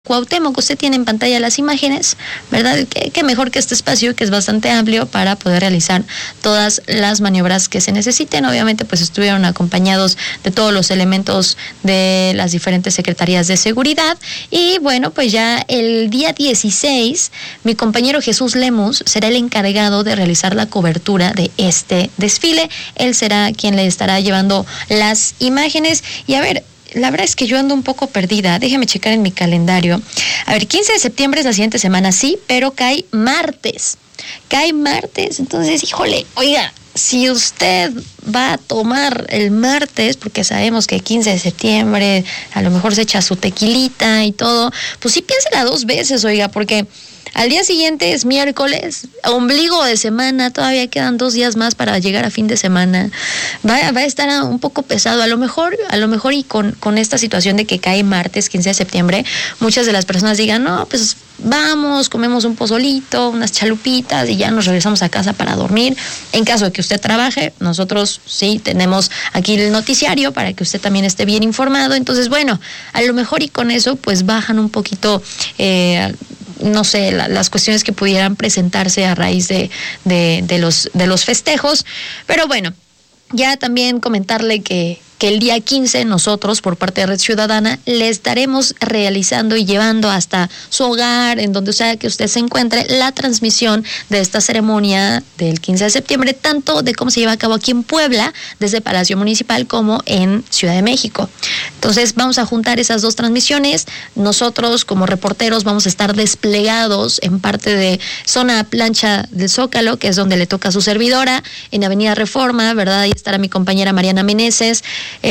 Cuauhtémoc. Usted tiene en pantalla las imágenes, ¿verdad? Qué mejor que este espacio, que es bastante amplio para poder realizar todas las maniobras que se necesiten. Obviamente, pues estuvieron acompañados de todos los elementos de las diferentes secretarías de seguridad. Y bueno, pues ya el día 16, mi compañero Jesús Lemus será el encargado de realizar la cobertura de este desfile. Él será quien le estará llevando las imágenes. Y a ver, la verdad es que yo ando un poco perdida. Déjeme checar en mi calendario. A ver, 15 de septiembre es la siguiente semana, sí, pero cae martes. Entonces, híjole, oiga, si usted va a tomar el martes, porque sabemos que 15 de septiembre a lo mejor se echa su tequilita y todo, pues sí piénsela 2 veces, oiga, porque al día siguiente es miércoles, ombligo de semana, todavía quedan 2 días más para llegar a fin de semana. Va a estar un poco pesado, a lo mejor y con esta situación de que cae martes 15 de septiembre, muchas de las personas digan, no, pues vamos, comemos un pozolito, unas chalupitas y ya nos regresamos a casa para dormir. En caso de que usted trabaje, nosotros sí tenemos aquí el noticiario para que usted también esté bien informado. Entonces, bueno, a lo mejor y con eso pues bajan un poquito no sé, las cuestiones que pudieran presentarse a raíz de los festejos. Pero bueno, ya también comentarle que el día 15 nosotros, por parte de Red Ciudadana, le estaremos realizando y llevando hasta su hogar, en donde sea que usted se encuentre, la transmisión de esta ceremonia del 15 de septiembre, tanto de cómo se lleva a cabo aquí en Puebla, desde Palacio Municipal, como en Ciudad de México. Entonces vamos a juntar esas 2 transmisiones. Nosotros como reporteros vamos a estar desplegados en parte de zona plancha del Zócalo, que es donde le toca a su servidora, en Avenida Reforma, ¿verdad? Ahí estará mi compañera Mariana Meneses.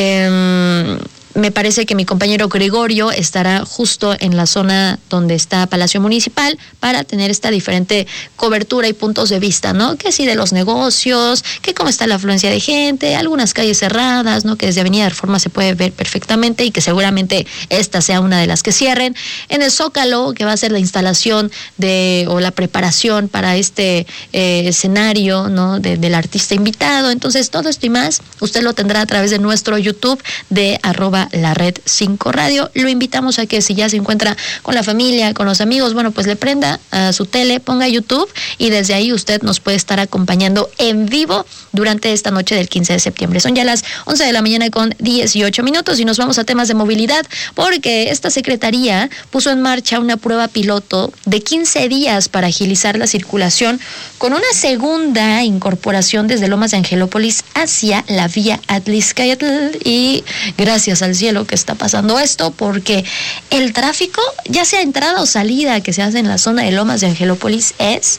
Me parece que mi compañero Gregorio estará justo en la zona donde está Palacio Municipal para tener esta diferente cobertura y puntos de vista, ¿no? Que sí de los negocios, que cómo está la afluencia de gente, algunas calles cerradas, ¿no? Que desde Avenida Reforma se puede ver perfectamente y que seguramente esta sea una de las que cierren. En el Zócalo, que va a ser la instalación o la preparación para este escenario, ¿no? Del artista invitado. Entonces, todo esto y más, usted lo tendrá a través de nuestro YouTube de @LaRed5Radio. Lo invitamos a que si ya se encuentra con la familia, con los amigos, bueno, pues le prenda a su tele, ponga YouTube y desde ahí usted nos puede estar acompañando en vivo durante esta noche del 15 de septiembre. Son ya las 11 de la mañana con 18 minutos y nos vamos a temas de movilidad porque esta secretaría puso en marcha una prueba piloto de 15 días para agilizar la circulación con una segunda incorporación desde Lomas de Angelópolis hacia la vía Atliscayotl. Y gracias al cielo que está pasando esto, porque el tráfico, ya sea entrada o salida que se hace en la zona de Lomas de Angelópolis,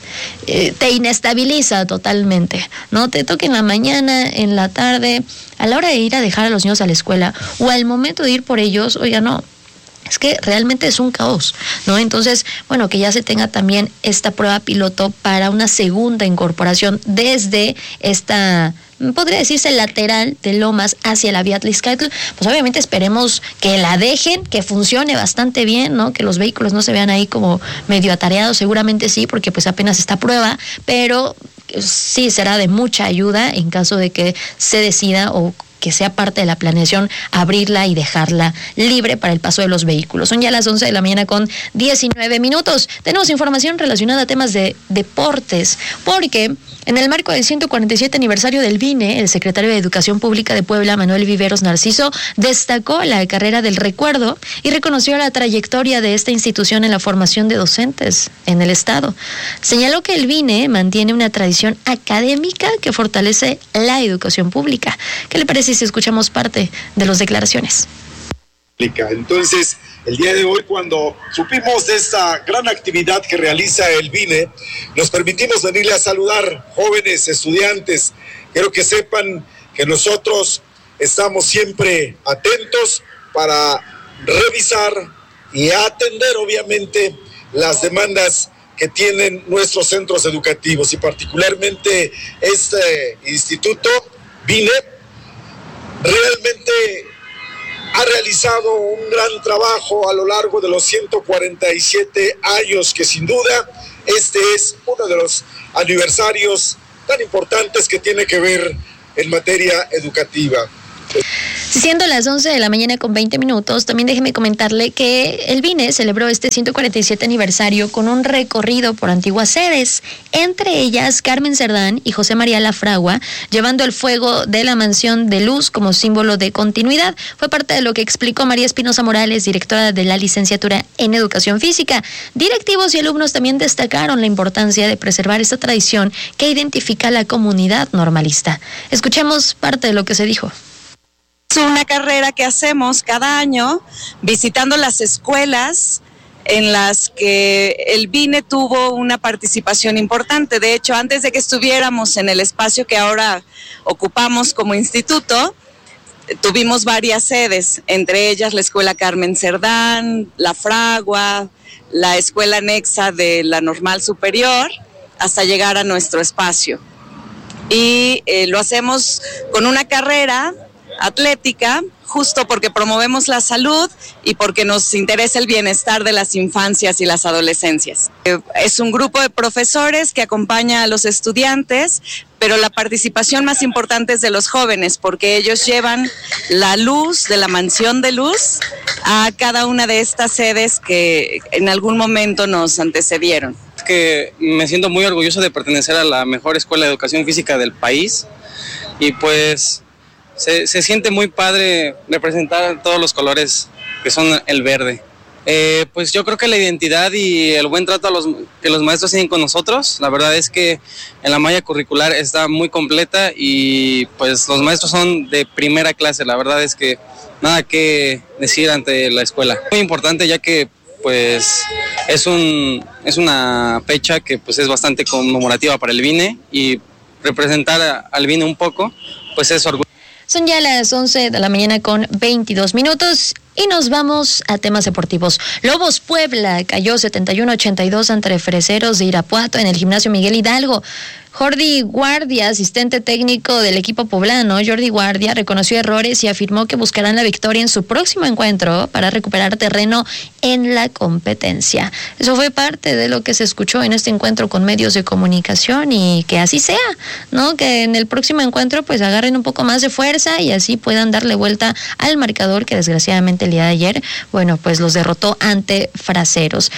te inestabiliza totalmente, ¿no? Te toca en la mañana, en la tarde, a la hora de ir a dejar a los niños a la escuela o al momento de ir por ellos, oiga, no, es que realmente es un caos, ¿no? Entonces, bueno, que ya se tenga también esta prueba piloto para una segunda incorporación desde esta, podría decirse, lateral de Lomas hacia la vía Atliscayotl. Pues obviamente esperemos que la dejen, que funcione bastante bien, ¿no? Que los vehículos no se vean ahí como medio atareados, seguramente sí, porque pues apenas está prueba, pero sí será de mucha ayuda en caso de que se decida o que sea parte de la planeación abrirla y dejarla libre para el paso de los vehículos. Son ya las 11 de la mañana con 19 minutos. Tenemos información relacionada a temas de deportes, porque en el marco del 147 aniversario del BINE, el secretario de Educación Pública de Puebla, Manuel Viveros Narciso, destacó la carrera del recuerdo y reconoció la trayectoria de esta institución en la formación de docentes en el Estado. Señaló que el BINE mantiene una tradición académica que fortalece la educación pública. ¿Qué le parece si escuchamos parte de las declaraciones? Entonces, el día de hoy, cuando supimos de esta gran actividad que realiza el BINE, nos permitimos venirle a saludar, jóvenes, estudiantes. Quiero que sepan que nosotros estamos siempre atentos para revisar y atender, obviamente, las demandas que tienen nuestros centros educativos y particularmente este instituto, BINE, realmente ha realizado un gran trabajo a lo largo de los 147 años que sin duda este es uno de los aniversarios tan importantes que tiene que ver en materia educativa. Siendo las 11 de la mañana con 20 minutos, también déjeme comentarle que el BINE celebró este 147 aniversario con un recorrido por antiguas sedes, entre ellas Carmen Cerdán y José María Lafragua, llevando el fuego de la Mansión de Luz como símbolo de continuidad. Fue parte de lo que explicó María Espinosa Morales, directora de la licenciatura en Educación Física. Directivos y alumnos también destacaron la importancia de preservar esta tradición que identifica a la comunidad normalista. Escuchemos parte de lo que se dijo. Es una carrera que hacemos cada año visitando las escuelas en las que el BINE tuvo una participación importante. De hecho, antes de que estuviéramos en el espacio que ahora ocupamos como instituto, tuvimos varias sedes, entre ellas la Escuela Carmen Cerdán, la Fragua, la Escuela Anexa de la Normal Superior, hasta llegar a nuestro espacio. Y lo hacemos con una carrera atlética, justo porque promovemos la salud y porque nos interesa el bienestar de las infancias y las adolescencias. Es un grupo de profesores que acompaña a los estudiantes, pero la participación más importante es de los jóvenes, porque ellos llevan la luz de la Mansión de Luz a cada una de estas sedes que en algún momento nos antecedieron. Es que me siento muy orgulloso de pertenecer a la mejor escuela de educación física del país y pues se siente muy padre representar todos los colores que son el verde. Pues yo creo que la identidad y el buen trato que los maestros tienen con nosotros, la verdad es que en la malla curricular está muy completa y pues los maestros son de primera clase, la verdad es que nada que decir ante la escuela. Muy importante ya que pues es una fecha que pues es bastante conmemorativa para el BINE y representar al BINE un poco, pues es orgullo. Son ya las 11 de la mañana con 22 minutos y nos vamos a temas deportivos. Lobos Puebla cayó 71-82 ante Freseros de Irapuato en el Gimnasio Miguel Hidalgo. Jordi Guardia, asistente técnico del equipo poblano, Jordi Guardia, reconoció errores y afirmó que buscarán la victoria en su próximo encuentro para recuperar terreno en la competencia. Eso fue parte de lo que se escuchó en este encuentro con medios de comunicación y que así sea, ¿no? Que en el próximo encuentro pues agarren un poco más de fuerza y así puedan darle vuelta al marcador que desgraciadamente el día de ayer, bueno, pues los derrotó ante Freseros.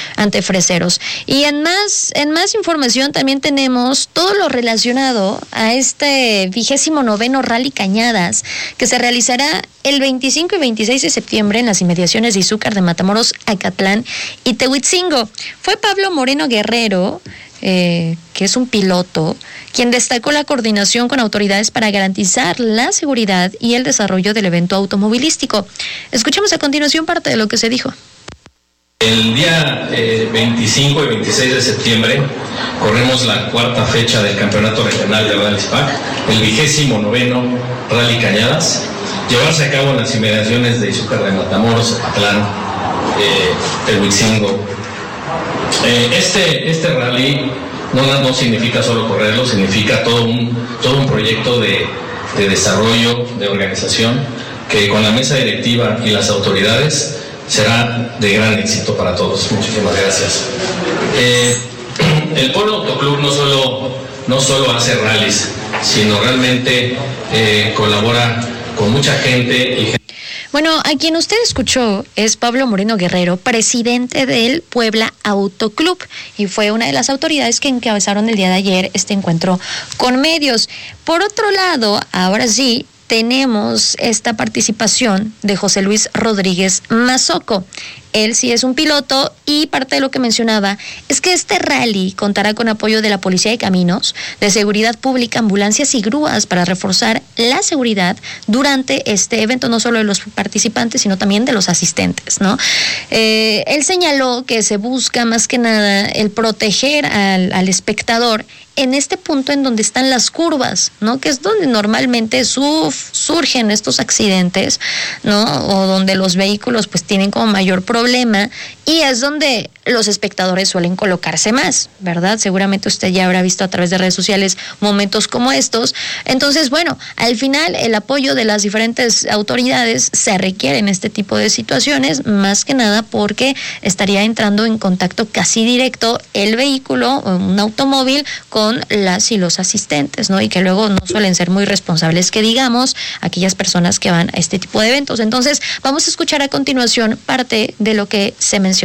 Y en más información también tenemos todo lo relacionado a este 29º Rally Cañadas que se realizará el 25 y 26 de septiembre en las inmediaciones de Izúcar de Matamoros, Acatlán y Tehuitzingo. Fue Pablo Moreno Guerrero, que es un piloto, quien destacó la coordinación con autoridades para garantizar la seguridad y el desarrollo del evento automovilístico. Escuchemos a continuación parte de lo que se dijo. El día 25 y 26 de septiembre corremos la cuarta fecha del Campeonato Regional de Rally SPAC, el 29º Rally Cañadas, llevarse a cabo en las inmediaciones de Izúcar de Matamoros, Acatlán, Tehuitzingo. Este rally no significa solo correrlo, significa todo un proyecto de desarrollo, de organización, que con la mesa directiva y las autoridades será de gran éxito para todos. Muchísimas gracias. El Polo Autoclub no solo hace rallies, sino realmente colabora con mucha gente. Bueno, a quien usted escuchó es Pablo Moreno Guerrero, presidente del Puebla Autoclub, y fue una de las autoridades que encabezaron el día de ayer este encuentro con medios. Por otro lado, ahora sí, tenemos esta participación de José Luis Rodríguez Mazoco. Él sí es un piloto y parte de lo que mencionaba es que este rally contará con apoyo de la Policía de Caminos, de Seguridad Pública, ambulancias y grúas para reforzar la seguridad durante este evento, no solo de los participantes, sino también de los asistentes, ¿no? Él señaló que se busca más que nada el proteger al espectador en este punto en donde están las curvas, ¿no? Que es donde normalmente surgen estos accidentes, ¿no? O donde los vehículos pues tienen como mayor problema Y es donde los espectadores suelen colocarse más, ¿verdad? Seguramente usted ya habrá visto a través de redes sociales momentos como estos. Entonces, bueno, al final el apoyo de las diferentes autoridades se requiere en este tipo de situaciones, más que nada porque estaría entrando en contacto casi directo el vehículo, un automóvil, con las y los asistentes, ¿no? Y que luego no suelen ser muy responsables, que digamos, aquellas personas que van a este tipo de eventos. Entonces, vamos a escuchar a continuación parte de lo que se menciona.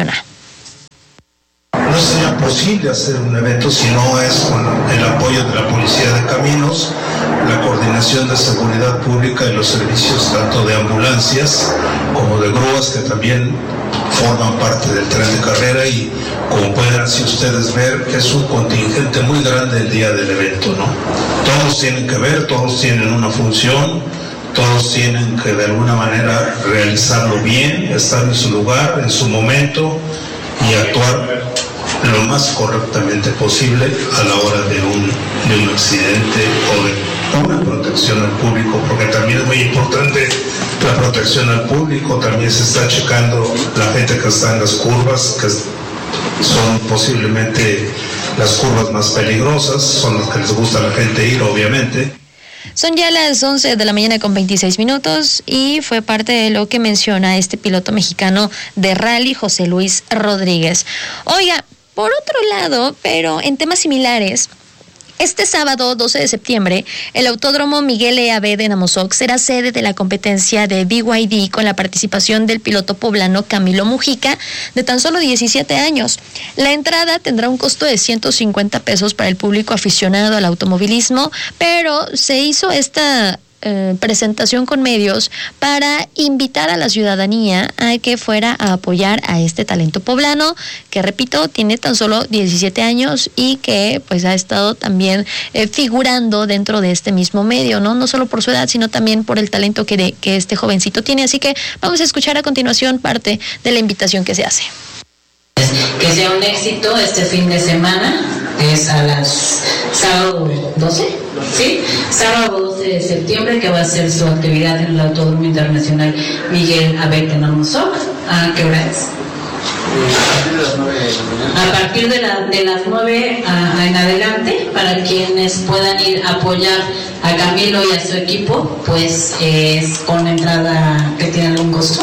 No sería posible hacer un evento si no es con el apoyo de la Policía de Caminos, la coordinación de seguridad pública y los servicios tanto de ambulancias como de grúas que también forman parte del tren de carrera, y como pueden así ustedes ver, es un contingente muy grande el día del evento, ¿no? Todos tienen que ver, todos tienen una función, todos tienen que de alguna manera realizarlo bien, estar en su lugar, en su momento y actuar lo más correctamente posible a la hora de un accidente o de una protección al público, porque también es muy importante la protección al público. También se está checando la gente que está en las curvas, que son posiblemente las curvas más peligrosas, son las que les gusta a la gente ir, obviamente. Son ya las 11 de la mañana con 26 minutos y fue parte de lo que menciona este piloto mexicano de rally, José Luis Rodríguez. Oiga, por otro lado, pero en temas similares, este sábado 12 de septiembre, el Autódromo Miguel E.A.B. de Namosoc será sede de la competencia de BYD con la participación del piloto poblano Camilo Mujica, de tan solo 17 años. La entrada tendrá un costo de 150 pesos para el público aficionado al automovilismo, pero se hizo esta presentación con medios para invitar a la ciudadanía a que fuera a apoyar a este talento poblano, que repito, tiene tan solo 17 años y que pues ha estado también figurando dentro de este mismo medio, ¿no? No solo por su edad, sino también por el talento que este jovencito tiene. Así que vamos a escuchar a continuación parte de la invitación que se hace. Que sea un éxito este fin de semana, es a las sábado 12, ¿sí? Sábado 12 de septiembre, que va a ser su actividad en el Autódromo Internacional Miguel A.B. de Namosoc. ¿A qué hora es? A partir de las 9 en adelante, para quienes puedan ir a apoyar a Camilo y a su equipo, pues es con entrada que tiene algún costo.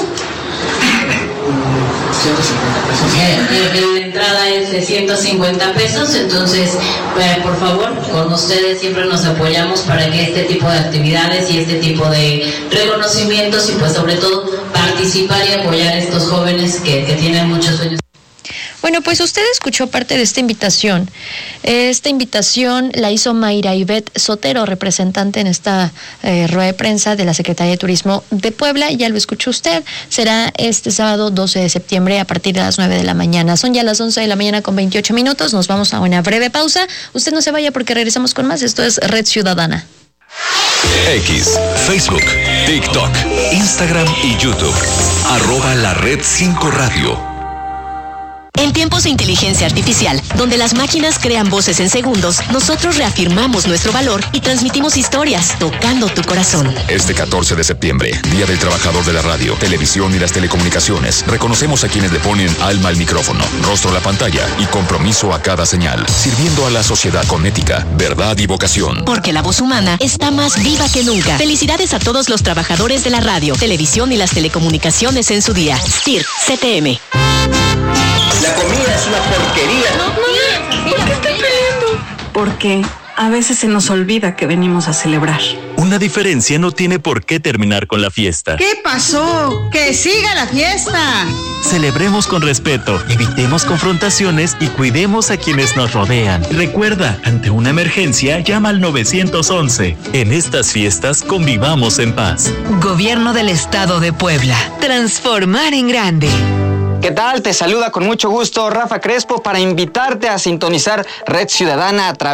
150 pesos. La entrada es de 150 pesos, entonces, por favor, con ustedes siempre nos apoyamos para que este tipo de actividades y este tipo de reconocimientos y pues sobre todo participar y apoyar a estos jóvenes que tienen muchos sueños. Bueno, pues usted escuchó parte de esta invitación. Esta invitación la hizo Mayra Ivette Sotero, representante en esta rueda de prensa de la Secretaría de Turismo de Puebla. Ya lo escuchó usted. Será este sábado 12 de septiembre a partir de las 9 de la mañana. Son ya las 11 de la mañana con 28 minutos. Nos vamos a una breve pausa. Usted no se vaya porque regresamos con más. Esto es Red Ciudadana. X, Facebook, TikTok, Instagram y YouTube. @LaRed5Radio. En tiempos de inteligencia artificial, donde las máquinas crean voces en segundos, nosotros reafirmamos nuestro valor y transmitimos historias, tocando tu corazón. Este 14 de septiembre, Día del Trabajador de la Radio, Televisión y las Telecomunicaciones, reconocemos a quienes le ponen alma al micrófono, rostro a la pantalla y compromiso a cada señal, sirviendo a la sociedad con ética, verdad y vocación. Porque la voz humana está más viva que nunca. Felicidades a todos los trabajadores de la radio, televisión y las telecomunicaciones en su día. STIR, CTM. La comida es una porquería. ¿Por qué está peleando? Porque a veces se nos olvida que venimos a celebrar. Una diferencia no tiene por qué terminar con la fiesta. ¿Qué pasó? ¡Que siga la fiesta! Celebremos con respeto, evitemos confrontaciones y cuidemos a quienes nos rodean. Recuerda, ante una emergencia, llama al 911. En estas fiestas, convivamos en paz. Gobierno del Estado de Puebla. Transformar en grande. ¿Qué tal? Te saluda con mucho gusto Rafa Crespo para invitarte a sintonizar Red Ciudadana a través del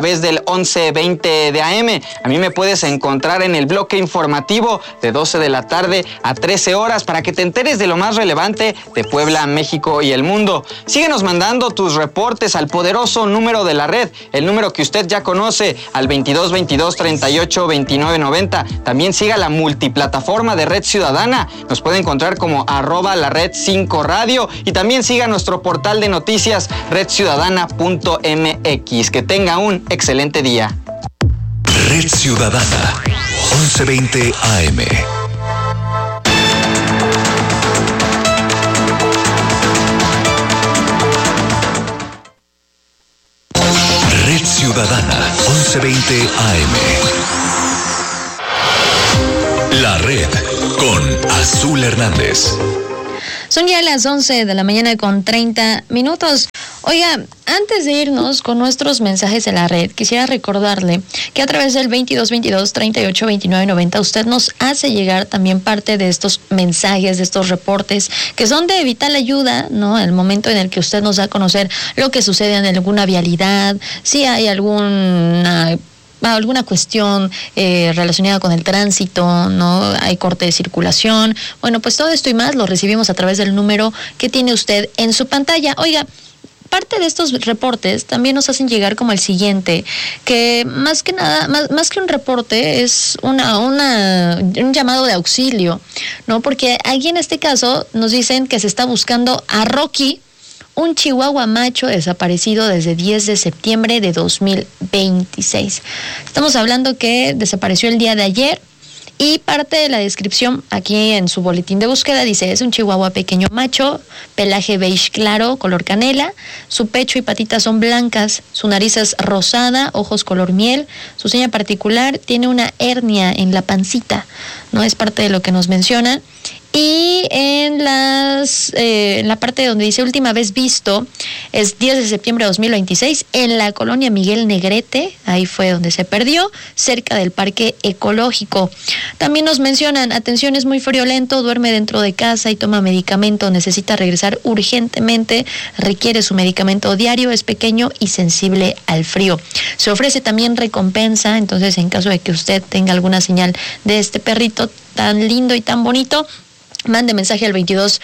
1120 de AM. A mí me puedes encontrar en el bloque informativo de 12 de la tarde a 13 horas para que te enteres de lo más relevante de Puebla, México y el mundo. Síguenos mandando tus reportes al poderoso número de la red, el número que usted ya conoce, al 22 22 38 29 90. También siga la multiplataforma de Red Ciudadana. Nos puede encontrar como @lared5 radio y también siga nuestro portal de noticias redciudadana.mx. Que tenga un excelente día. Red Ciudadana, 1120 AM. Red Ciudadana, 1120 AM. La Red con Azul Hernández. Son ya las 11 de la mañana con 30 minutos. Oiga, antes de irnos con nuestros mensajes de la red, quisiera recordarle que a través del 2222 38 29 90 usted nos hace llegar también parte de estos mensajes, de estos reportes que son de vital ayuda, ¿no? El momento en el que usted nos da a conocer lo que sucede en alguna vialidad, si hay alguna cuestión relacionada con el tránsito, ¿no? Hay corte de circulación. Bueno, pues todo esto y más lo recibimos a través del número que tiene usted en su pantalla. Oiga, parte de estos reportes también nos hacen llegar como el siguiente, que más que nada, más que un reporte, es un llamado de auxilio, ¿no? Porque aquí en este caso nos dicen que se está buscando a Rocky, un chihuahua macho desaparecido desde 10 de septiembre de 2026. Estamos hablando que desapareció el día de ayer y parte de la descripción aquí en su boletín de búsqueda dice: es un chihuahua pequeño macho, pelaje beige claro, color canela, su pecho y patitas son blancas, su nariz es rosada, ojos color miel, su seña particular tiene una hernia en la pancita, ¿no? Es parte de lo que nos mencionan. Y en la parte donde dice última vez visto, es 10 de septiembre de 2026, en la colonia Miguel Negrete, ahí fue donde se perdió, cerca del parque ecológico. También nos mencionan: atención, es muy friolento, duerme dentro de casa y toma medicamento, necesita regresar urgentemente, requiere su medicamento diario, es pequeño y sensible al frío. Se ofrece también recompensa, entonces en caso de que usted tenga alguna señal de este perrito tan lindo y tan bonito, mande mensaje al 22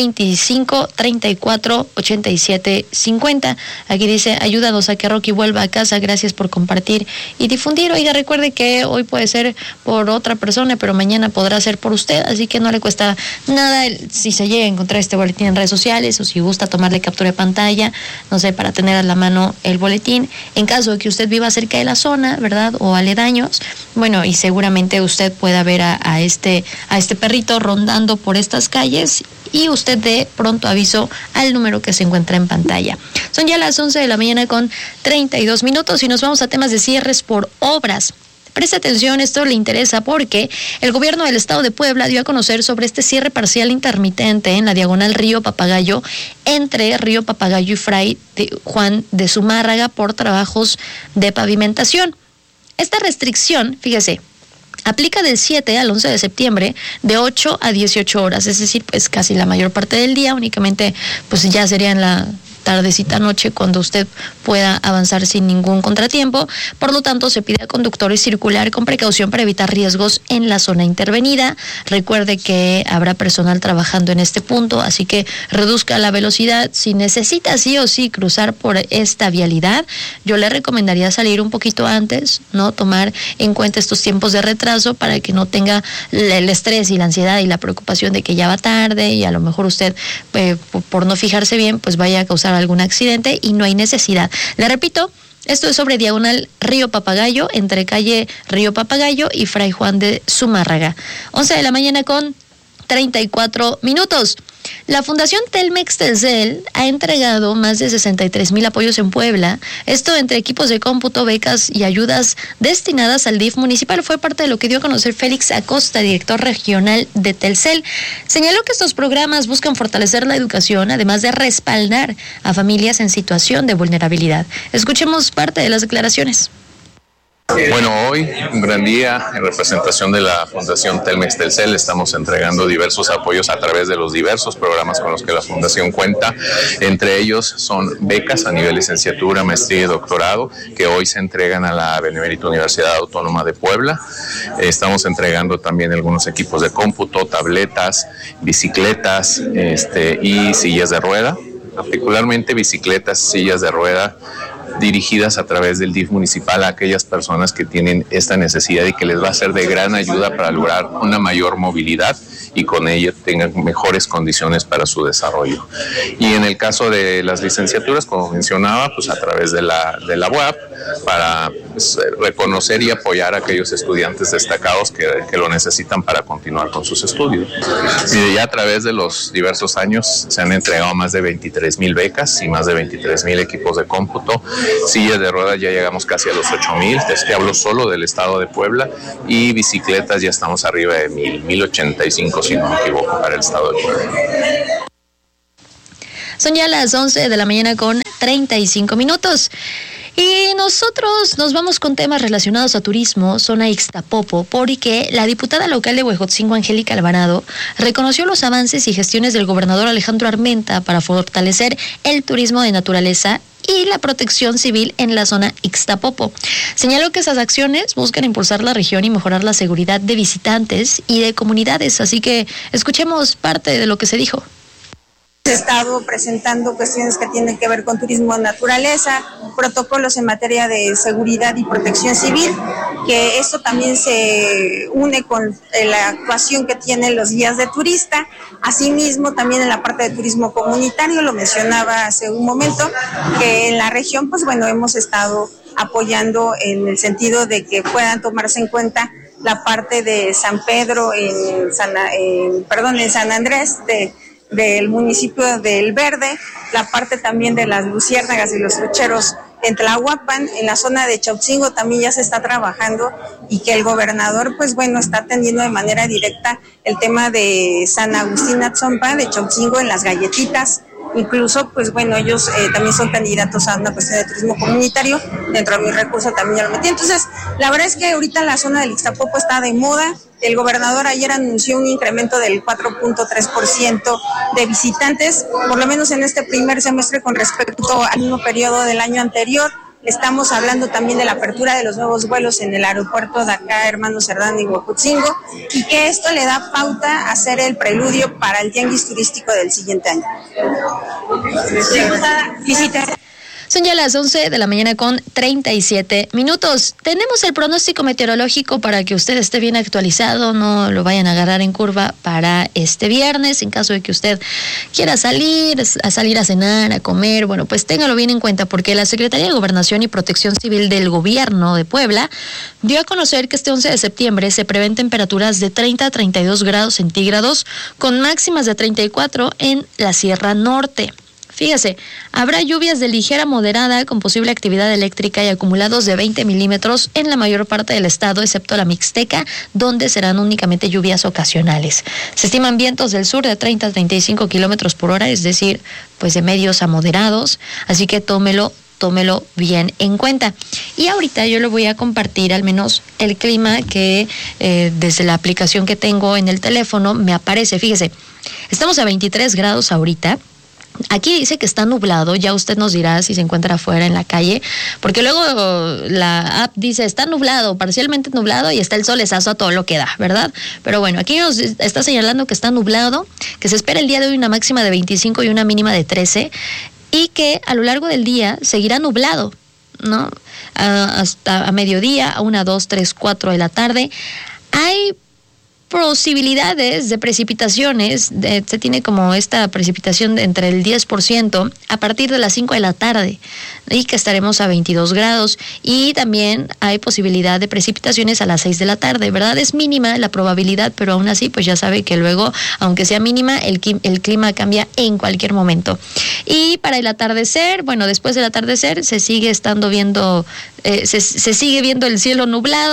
25 34 87 50. Aquí dice: ayúdanos a que Rocky vuelva a casa, gracias por compartir y difundir. Oiga, recuerde que hoy puede ser por otra persona, pero mañana podrá ser por usted, así que no le cuesta nada si se llega a encontrar este boletín en redes sociales, o si gusta tomarle captura de pantalla, no sé, para tener a la mano el boletín, en caso de que usted viva cerca de la zona, ¿verdad? O aledaños. Bueno, y seguramente usted pueda ver a este perrito rondando por estas calles y usted dé pronto aviso al número que se encuentra en pantalla. Son ya las 11 de la mañana con 32 minutos y nos vamos a temas de cierres por obras. Presta atención, esto le interesa porque el gobierno del estado de Puebla dio a conocer sobre este cierre parcial intermitente en la diagonal Río Papagayo, entre Río Papagayo y Fray Juan de Zumárraga, por trabajos de pavimentación. Esta restricción, fíjese, aplica del 7 al 11 de septiembre de 8 a 18 horas, es decir, pues casi la mayor parte del día, únicamente pues ya sería en la tardecita noche cuando usted pueda avanzar sin ningún contratiempo. Por lo tanto, se pide a conductores circular con precaución para evitar riesgos en la zona intervenida. Recuerde que habrá personal trabajando en este punto, así que reduzca la velocidad. Si necesita sí o sí cruzar por esta vialidad, yo le recomendaría salir un poquito antes, ¿no? Tomar en cuenta estos tiempos de retraso para que no tenga el estrés y la ansiedad y la preocupación de que ya va tarde y a lo mejor usted, por no fijarse bien, pues vaya a causar algún accidente y no hay necesidad. Le repito, esto es sobre diagonal Río Papagayo, entre calle Río Papagayo y Fray Juan de Zumárraga. 11 de la mañana con 34 minutos. La Fundación Telmex Telcel ha entregado más de 63,000 apoyos en Puebla. Esto entre equipos de cómputo, becas y ayudas destinadas al DIF municipal. Fue parte de lo que dio a conocer Félix Acosta, director regional de Telcel. Señaló que estos programas buscan fortalecer la educación, además de respaldar a familias en situación de vulnerabilidad. Escuchemos parte de las declaraciones. Bueno, hoy, un gran día, en representación de la Fundación Telmex Telcel, estamos entregando diversos apoyos a través de los diversos programas con los que la Fundación cuenta. Entre ellos son becas a nivel licenciatura, maestría y doctorado, que hoy se entregan a la Benemérita Universidad Autónoma de Puebla. Estamos entregando también algunos equipos de cómputo, tabletas, bicicletas y sillas de rueda, particularmente bicicletas, sillas de rueda, dirigidas a través del DIF municipal a aquellas personas que tienen esta necesidad y que les va a ser de gran ayuda para lograr una mayor movilidad y con ella tengan mejores condiciones para su desarrollo. Y en el caso de las licenciaturas, como mencionaba, pues a través de la UAP, para reconocer y apoyar a aquellos estudiantes destacados que lo necesitan para continuar con sus estudios. Y ya a través de los diversos años se han entregado más de 23,000 becas y más de 23,000 equipos de cómputo. Sillas de ruedas ya llegamos casi a los 8,000, te hablo solo del estado de Puebla, y bicicletas ya estamos arriba de 1,085, si no me equivoco, para el estado de Puebla. Son ya las 11 de la mañana con 35 minutos. Y nosotros nos vamos con temas relacionados a turismo, zona Ixtapopo, porque la diputada local de Huejotzingo, Angélica Alvarado, reconoció los avances y gestiones del gobernador Alejandro Armenta para fortalecer el turismo de naturaleza y la protección civil en la zona Ixtapopo. Señaló que esas acciones buscan impulsar la región y mejorar la seguridad de visitantes y de comunidades, así que escuchemos parte de lo que se dijo. He estado presentando cuestiones que tienen que ver con turismo de naturaleza, protocolos en materia de seguridad y protección civil, que esto también se une con la actuación que tienen los guías de turista. Asimismo, también en la parte de turismo comunitario, lo mencionaba hace un momento, que en la región, pues bueno, hemos estado apoyando en el sentido de que puedan tomarse en cuenta la parte de San Pedro, en San Andrés, del municipio del Verde, la parte también de las luciérnagas y los trucheros en Tlahuapan, en la zona de Chautzingo también ya se está trabajando, y que el gobernador pues bueno está atendiendo de manera directa el tema de San Agustín Atzompa de Chautzingo en las galletitas. Incluso, pues bueno, ellos también son candidatos a una cuestión de turismo comunitario, dentro de mi recurso también ya lo metí. Entonces, la verdad es que ahorita la zona del Ixtapopo está de moda. El gobernador ayer anunció un incremento del 4.3% de visitantes, por lo menos en este primer semestre con respecto al mismo periodo del año anterior. Estamos hablando también de la apertura de los nuevos vuelos en el aeropuerto de acá, Hermano Cerdán y Huejotzingo, y que esto le da pauta a ser el preludio para el tianguis turístico del siguiente año. Son ya las 11 de la mañana con 37 minutos. Tenemos el pronóstico meteorológico para que usted esté bien actualizado, no lo vayan a agarrar en curva para este viernes. En caso de que usted quiera salir a cenar, a comer, bueno, pues téngalo bien en cuenta, porque la Secretaría de Gobernación y Protección Civil del Gobierno de Puebla dio a conocer que este 11 de septiembre se prevén temperaturas de 30 a 32 grados centígrados, con máximas de 34 en la Sierra Norte. Fíjese, habrá lluvias de ligera a moderada con posible actividad eléctrica y acumulados de 20 milímetros en la mayor parte del estado, excepto la Mixteca, donde serán únicamente lluvias ocasionales. Se estiman vientos del sur de 30 a 35 kilómetros por hora, es decir, pues de medios a moderados, así que tómelo bien en cuenta. Y ahorita yo le voy a compartir al menos el clima que desde la aplicación que tengo en el teléfono me aparece. Fíjese, estamos a 23 grados ahorita. Aquí dice que está nublado, ya usted nos dirá si se encuentra afuera en la calle, porque luego la app dice está nublado, parcialmente nublado, y está el solezazo a todo lo que da, ¿verdad? Pero bueno, aquí nos está señalando que está nublado, que se espera el día de hoy una máxima de 25 y una mínima de 13, y que a lo largo del día seguirá nublado, ¿no? Hasta a mediodía, a 1, 2, 3, 4 de la tarde. Hay posibilidades de precipitaciones, se tiene como esta precipitación de entre el 10% a partir de las 5 de la tarde, y que estaremos a 22 grados, y también hay posibilidad de precipitaciones a las 6 de la tarde, ¿verdad? Es mínima la probabilidad, pero aún así pues ya sabe que luego, aunque sea mínima, el clima cambia en cualquier momento. Y para el atardecer, bueno, después del atardecer se sigue viendo el cielo nublado,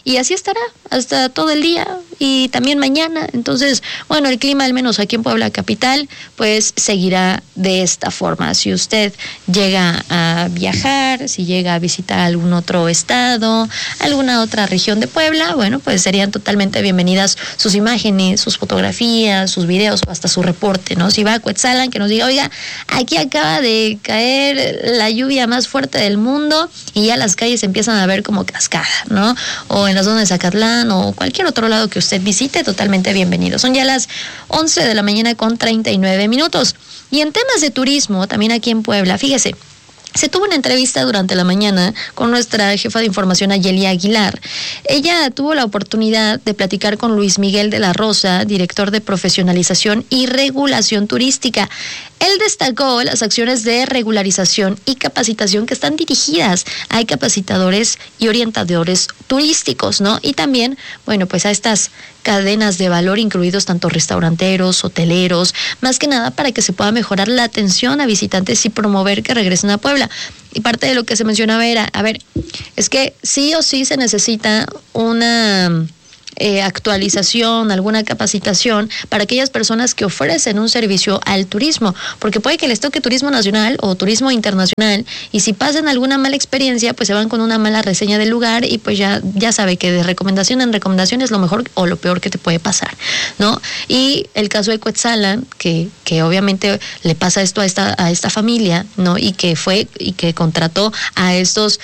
y así estará hasta todo el día y también mañana. Entonces, bueno, el clima, al menos aquí en Puebla capital, pues seguirá de esta forma. Si usted llega a viajar, si llega a visitar algún otro estado, alguna otra región de Puebla, bueno, pues serían totalmente bienvenidas sus imágenes, sus fotografías, sus videos o hasta su reporte, ¿no? Si va a Cuetzalan, que nos diga, oiga, aquí acaba de caer la lluvia más fuerte del mundo y ya las calles empiezan a ver como cascada, ¿no? O en la zona de Zacatlán o cualquier otro lado que usted visite, totalmente bienvenido. Son ya las 11 de la mañana con 39 minutos. Y en temas de turismo, también aquí en Puebla, fíjese, se tuvo una entrevista durante la mañana con nuestra jefa de información, Ayelia Aguilar. Ella tuvo la oportunidad de platicar con Luis Miguel de la Rosa, director de Profesionalización y Regulación Turística. Él destacó las acciones de regularización y capacitación que están dirigidas a capacitadores y orientadores turísticos, ¿no? Y también, bueno, pues a estas cadenas de valor, incluidos tanto restauranteros, hoteleros, más que nada para que se pueda mejorar la atención a visitantes y promover que regresen a Puebla. Y parte de lo que se mencionaba era, a ver, es que sí o sí se necesita una actualización, alguna capacitación para aquellas personas que ofrecen un servicio al turismo, porque puede que les toque turismo nacional o turismo internacional y si pasan alguna mala experiencia, pues se van con una mala reseña del lugar y pues ya sabe que de recomendación en recomendación es lo mejor o lo peor que te puede pasar, ¿no? Y el caso de Cuetzalan, que obviamente le pasa esto a esta familia, ¿no? Y que contrató a estos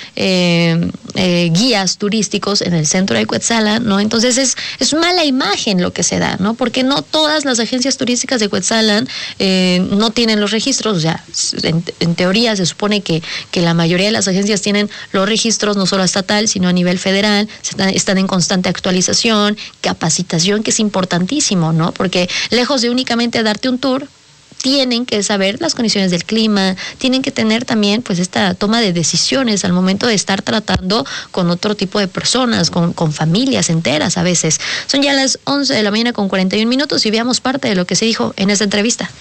guías turísticos en el centro de Cuetzalan, ¿no? Entonces es mala imagen lo que se da, ¿no? Porque no todas las agencias turísticas de Cuetzalan no tienen los registros, o sea, en teoría se supone que la mayoría de las agencias tienen los registros no solo estatal, sino a nivel federal, están en constante actualización, capacitación, que es importantísimo, ¿no? Porque lejos de únicamente darte un tour, tienen que saber las condiciones del clima, tienen que tener también pues esta toma de decisiones al momento de estar tratando con otro tipo de personas, con familias enteras a veces. Son ya las 11 de la mañana con 41 minutos y veamos parte de lo que se dijo en esta entrevista.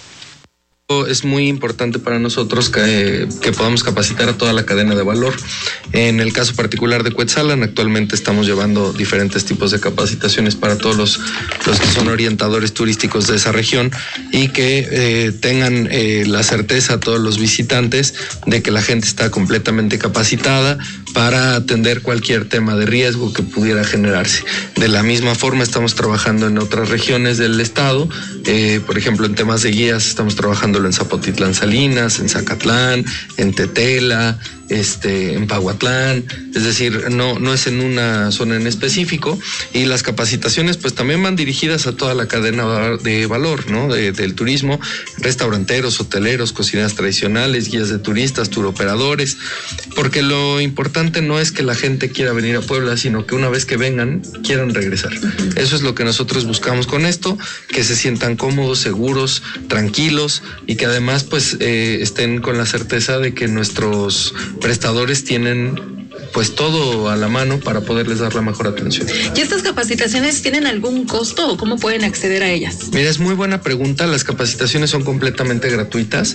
Es muy importante para nosotros que podamos capacitar a toda la cadena de valor. En el caso particular de Cuetzalan, actualmente estamos llevando diferentes tipos de capacitaciones para todos los que son orientadores turísticos de esa región y que tengan la certeza a todos los visitantes de que la gente está completamente capacitada para atender cualquier tema de riesgo que pudiera generarse. De la misma forma estamos trabajando en otras regiones del estado, por ejemplo en temas de guías estamos trabajando en Zapotitlán Salinas, en Zacatlán, en Tetela, en Pahuatlán, es decir, no es en una zona en específico, y las capacitaciones pues también van dirigidas a toda la cadena de valor, ¿no? Del turismo, restauranteros, hoteleros, cocineras tradicionales, guías de turistas, turoperadores, porque lo importante no es que la gente quiera venir a Puebla, sino que una vez que vengan, quieran regresar. Eso es lo que nosotros buscamos con esto, que se sientan cómodos, seguros, tranquilos, y que además pues estén con la certeza de que nuestros prestadores tienen pues todo a la mano para poderles dar la mejor atención. ¿Y estas capacitaciones tienen algún costo o cómo pueden acceder a ellas? Mira, es muy buena pregunta. Las capacitaciones son completamente gratuitas.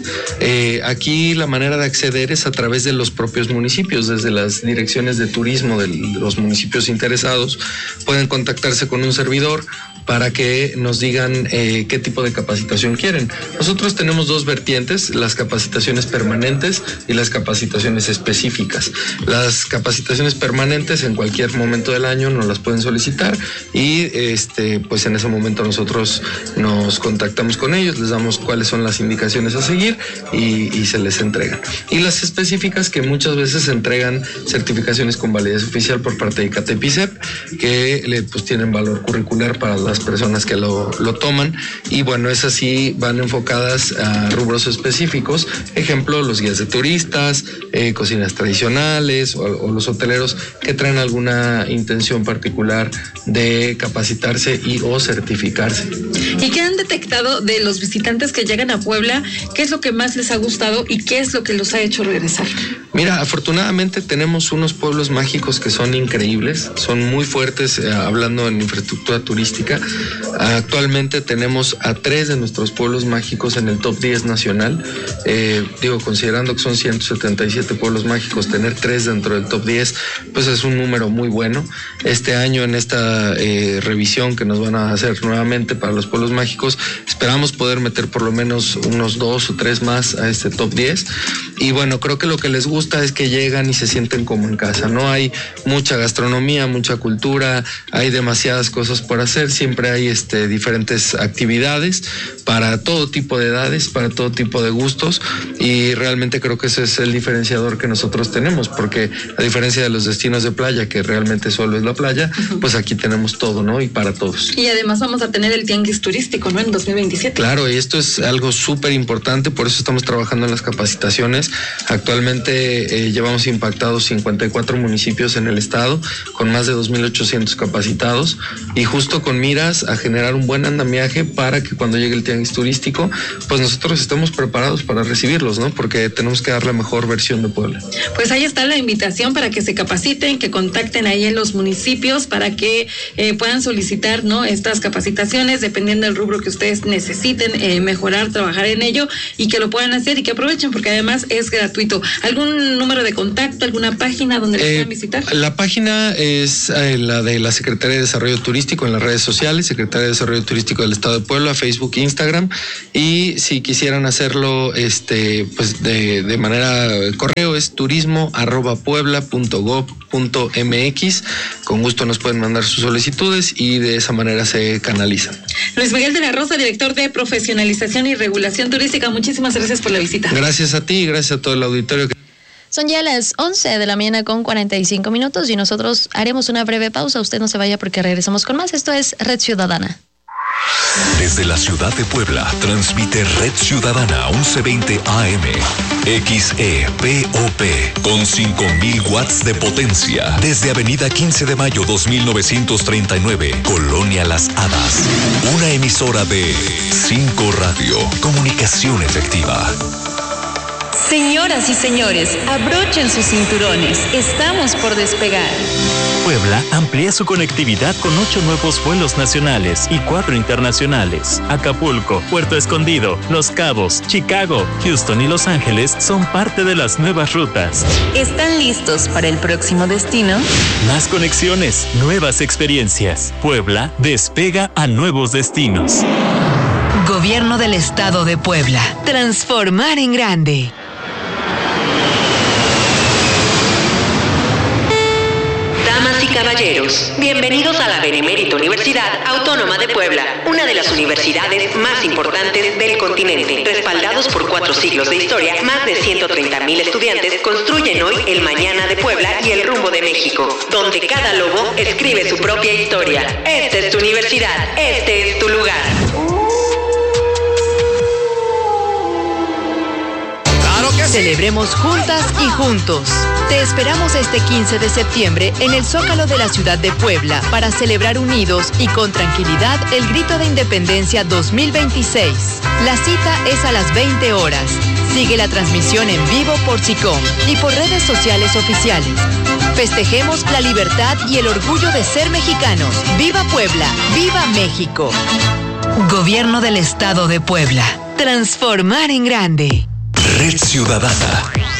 Aquí la manera de acceder es a través de los propios municipios, desde las direcciones de turismo de los municipios interesados. Pueden contactarse con un servidor para que nos digan qué tipo de capacitación quieren. Nosotros tenemos dos vertientes, las capacitaciones permanentes y las capacitaciones específicas. Las capacitaciones permanentes en cualquier momento del año nos las pueden solicitar y pues en ese momento nosotros nos contactamos con ellos, les damos cuáles son las indicaciones a seguir y se les entregan. Y las específicas, que muchas veces entregan certificaciones con validez oficial por parte de ICATEP-ICEP, que pues tienen valor curricular para las personas que lo toman, y bueno, esas sí van enfocadas a rubros específicos, ejemplo, los guías de turistas, cocinas tradicionales o los hoteleros que traen alguna intención particular de capacitarse y o certificarse. ¿Y qué han detectado de los visitantes que llegan a Puebla? ¿Qué es lo que más les ha gustado y qué es lo que los ha hecho regresar? Mira, afortunadamente tenemos unos pueblos mágicos que son increíbles, son muy fuertes hablando en infraestructura turística, Actualmente tenemos a 3 de nuestros pueblos mágicos en el top 10 nacional. Considerando que son 177 pueblos mágicos, tener 3 dentro del top 10, pues es un número muy bueno. Este año, en esta revisión que nos van a hacer nuevamente para los pueblos mágicos, esperamos poder meter por lo menos unos 2 o 3 más a este top 10. Y bueno, creo que lo que les gusta es que llegan y se sienten como en casa, ¿no? Hay mucha gastronomía, mucha cultura, hay demasiadas cosas por hacer, siempre hay diferentes actividades para todo tipo de edades, para todo tipo de gustos, y realmente creo que ese es el diferenciador que nosotros tenemos, porque a diferencia de los destinos de playa, que realmente solo es la playa, pues aquí tenemos todo, ¿no? Y para todos. Y además vamos a tener el tianguis turístico, ¿no? En 2027. Claro, y esto es algo súper importante, por eso estamos trabajando en las capacitaciones. Actualmente llevamos impactados 54 municipios en el estado, con más de 2,800 capacitados, y justo con miras a generar un buen andamiaje para que cuando llegue el tianguis turístico, pues nosotros estemos preparados para recibirlos, ¿no? Porque tenemos que dar la mejor versión de Puebla. Pues ahí está la invitación para que se capaciten, que contacten ahí en los municipios para que puedan solicitar, ¿no?, estas capacitaciones dependiendo del rubro que ustedes necesiten mejorar, trabajar en ello, y que lo puedan hacer y que aprovechen, porque además es gratuito. ¿Algún número de contacto, alguna página donde les puedan visitar? La página es la de la Secretaría de Desarrollo Turístico en las redes sociales, Secretaría de Desarrollo Turístico del Estado de Puebla, Facebook, Instagram, y si quisieran hacerlo pues de manera correo es turismo@puebla.gov.mx. Con gusto nos pueden mandar sus solicitudes y de esa manera se canalizan. Luis Miguel de la Rosa, director de Profesionalización y Regulación Turística, muchísimas gracias por la visita. Gracias a ti y gracias a todo el auditorio. Son ya las 11 de la mañana con 45 minutos y nosotros haremos una breve pausa. Usted no se vaya porque regresamos con más. Esto es Red Ciudadana. Desde la ciudad de Puebla, transmite Red Ciudadana 1120 AM, XEPOP, con 5,000 watts de potencia. Desde Avenida 15 de Mayo 2939, Colonia Las Hadas. Una emisora de 5 Radio, comunicación efectiva. Señoras y señores, abrochen sus cinturones. Estamos por despegar. Puebla amplía su conectividad con 8 nuevos vuelos nacionales y 4 internacionales. Acapulco, Puerto Escondido, Los Cabos, Chicago, Houston y Los Ángeles son parte de las nuevas rutas. ¿Están listos para el próximo destino? Más conexiones, nuevas experiencias. Puebla despega a nuevos destinos. Gobierno del Estado de Puebla. Transformar en grande. Damas y caballeros, bienvenidos a la Benemérita Universidad Autónoma de Puebla, una de las universidades más importantes del continente. Respaldados por 4 siglos de historia, más de 130,000 estudiantes construyen hoy el mañana de Puebla y el rumbo de México, donde cada lobo escribe su propia historia. Esta es tu universidad, este es tu lugar. Celebremos juntas y juntos. Te esperamos este 15 de septiembre en el Zócalo de la ciudad de Puebla para celebrar unidos y con tranquilidad el Grito de Independencia 2026. La cita es a las 20 horas. Sigue la transmisión en vivo por SICOM y por redes sociales oficiales. Festejemos la libertad y el orgullo de ser mexicanos. ¡Viva Puebla! ¡Viva México! Gobierno del Estado de Puebla. Transformar en grande. Red Ciudadana.